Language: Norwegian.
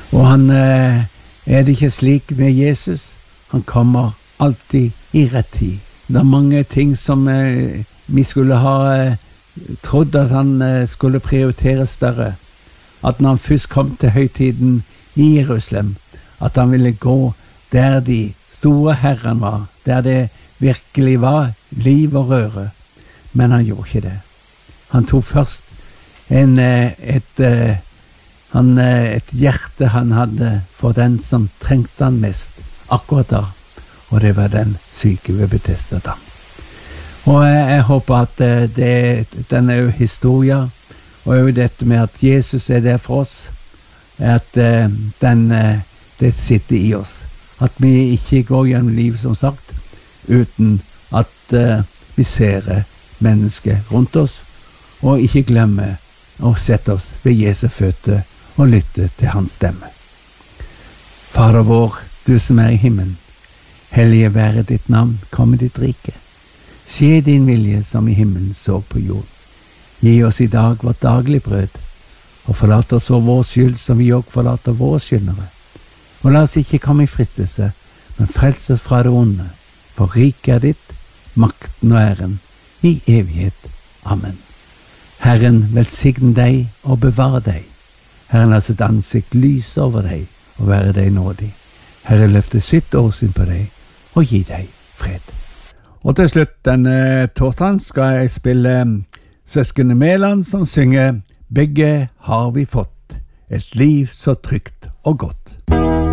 Og han det ikke slik med Jesus. Han kommer alltid i rett tid. Det mange ting som vi skulle ha trodd at han skulle prioritere større. At når han først kom til høytiden i Jerusalem, at han ville gå der de store herren var, der det virkelig var liv og røre. Men han gjorde ikke det. Han tok først et hjerte han hadde for den som trengte han mest, akkurat da. Og det var den syke ved Betesda dam. Og jeg håper at denne historien, og jo dette med at Jesus der for oss, at det sitter i oss. At vi ikke går gjennom livet, som sagt, uten at vi ser mennesker rundt oss, og ikke glemmer å sette oss ved Jesu føtter og lytte til hans stemme. Fader vår, du som i himmelen, hellige være ditt navn, kom i ditt rike. Skje din vilje som i himmelen så på jord. Gi oss i dag vårt daglig brød, og forlat oss for vår skyld som vi også forlater våre skyldnere. Og la oss ikke komme i fristelse, men frels oss fra det onde, for riket ditt, makten og æren, i evighet. Amen. Herren velsigne deg og bevare deg. Herren la sitt ansikt lyse over deg og være deg nådig. Herren løfte sitt åsyn på deg og gi deg fred. Og til slutt denne torsdagen skal jeg spille Søskene Mæland som synger «Begge har vi fått, et liv så trygt og godt».